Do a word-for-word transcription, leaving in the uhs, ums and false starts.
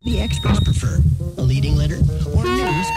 the experts prefer, a leading letter or news